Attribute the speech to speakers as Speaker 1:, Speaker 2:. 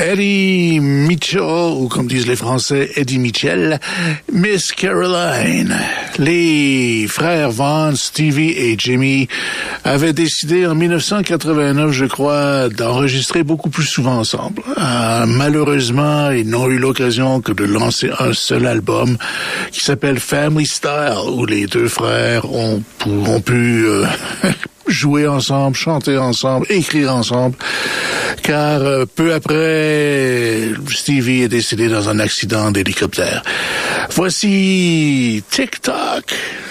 Speaker 1: Eddie Mitchell, ou comme disent les Français, Eddie Mitchell, Miss Caroline. Les frères Vaughn, Stevie et Jimmy avaient décidé en 1989, je crois, d'enregistrer beaucoup plus souvent ensemble. Malheureusement, ils n'ont eu l'occasion que de lancer un seul album qui s'appelle Family Style, où les deux frères ont pu jouer ensemble, chanter ensemble, écrire ensemble, car peu après, Stevie est décédé dans un accident d'hélicoptère. Voici TikTok